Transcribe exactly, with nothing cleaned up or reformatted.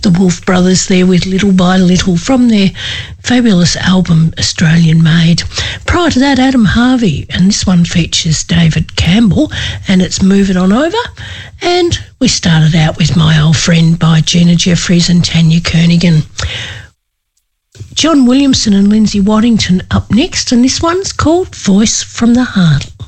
the Wolf Brothers there with Little by Little from their fabulous album Australian Made. Prior to that, Adam Harvey, and this one features David Campbell, and it's Moving On Over. And we started out with My Old Friend by Gina Jeffries and Tanya Kernigan. John Williamson and Lindsay Waddington up next, and this one's called Voice from the Heart.